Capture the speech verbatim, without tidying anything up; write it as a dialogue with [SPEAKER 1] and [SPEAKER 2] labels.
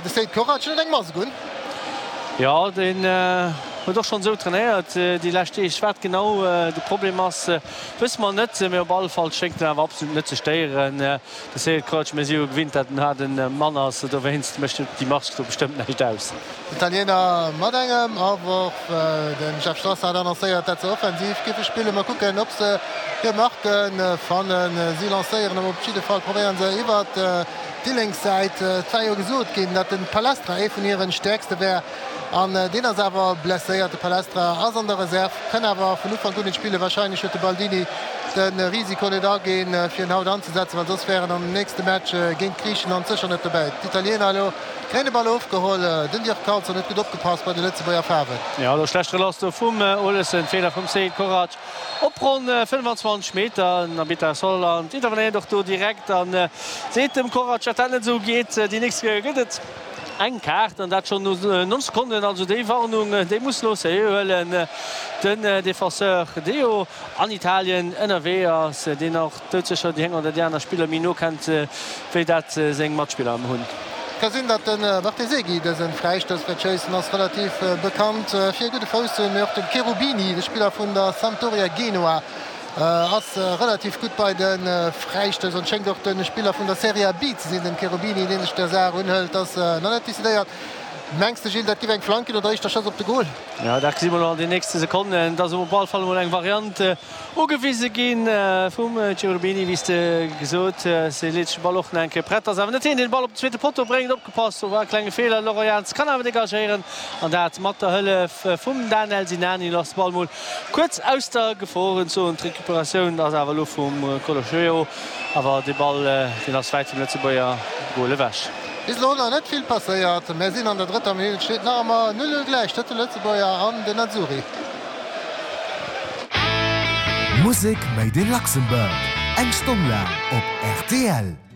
[SPEAKER 1] Seid Korac eng Mas gun?
[SPEAKER 2] Ja, den äh, doch schon so trainiert. Die Lächte ich schwer genau äh, de Problem ass äh, wis man net mé Ballfall schenkt er absolut net ze steieren. Äh, de se Coach Mesio gewinnt hat den hat den äh, Mann ass der winst mecht die machst du bestimmt nicht aus.
[SPEAKER 1] Italiener mat engem awer äh, den Chefstrass hat annoncéiert dat ze offensiv gife spiele mal gucken op se gemachten äh, van äh, sie lacéieren op opschiede Fall probieren se iwwer äh, die Linksseit äh, zwei gesot gin, dat den Palastra e vun ihren stärkste wär. An äh, den as awer blesséiert de Palastra as an der Reserve kann awer vun van guten Spiele wahrscheinlich de Baldini den äh, Risiko net da gehen äh, fir den Haut anzusetzen, das wären am nächste Match äh, gegen Griechen an sicher net dabei. Die Italiener allo keine Ball aufgeholt, äh, den Dir Kal net gut opgepasst bei de letzte Bayer Farbe. Ja
[SPEAKER 2] der schlechte Last vum äh, Olesen Fehler vum Seid Korac. Opron äh, fünfundzwanzig Meter bit Solland. Interveniert doch du direkt an äh, seet dem Korac net so geht äh, die nächste gëtt. Eng Kart an dat schon non Sekunden also déi Warnung déi muss los hëllen den Defenseur Deo an Italien ënner W ass den auch dëzecher die Hänger der Diner Spieler Mino kennt fir dat seng Matspieler am hunn.
[SPEAKER 1] Kasinn dat den Bartesegui dat en Freistoßverchasen ass relativ äh, bekannt. Äh, fir gute Fauste mé den Cherubini, de Spieler vun der Sampdoria Genua. Äh, ass äh, relativ gut bei den äh, Freistoß und schenkt auch den Spieler von der Serie B sinn den Cherubini, den ich der sehr unhält, das äh, net déiert. Mengste Gil dat eng Flanke oder ich der Schoss op de Goal. Ja
[SPEAKER 2] da si an die nächste Sekunden, dats Ballfall eng Variante ugewiese gin äh, vum äh, Cherubini wie de gesot äh, se letsche Balloch enke Bretter net den Ball op zweete Poto brengen opgepasst, war klenge Fehler Lorientz kann awer degagieren an dat mat der Hëlle vum Daniel Sinani loss Ballmoul. Kurz aus der Geforen zo so Rekuperationun ass awer lo vum äh, Colocheo, awer de Ball äh, den ass Weit vum Lettzebuier Gole wäch.
[SPEAKER 1] Is Lona net viel passéiert, mé sinn an der dritter Minute steet namer null gleich dat Lettzebuier an den Azuri.
[SPEAKER 3] Musik méi den Luxemburg eng Stummler op R T L.